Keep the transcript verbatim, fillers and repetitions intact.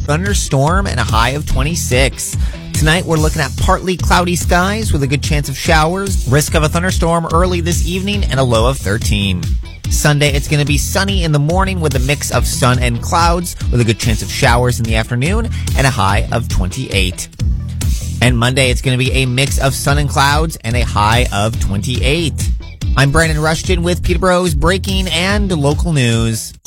thunderstorm and a high of twenty-six. Tonight, we're looking at partly cloudy skies with a good chance of showers, risk of a thunderstorm early this evening, and a low of thirteen. Sunday, it's going to be sunny in the morning with a mix of sun and clouds with a good chance of showers in the afternoon and a high of twenty-eight. And Monday, it's going to be a mix of sun and clouds and a high of twenty-eight. I'm Brandon Rushton with Peterborough's breaking and local news.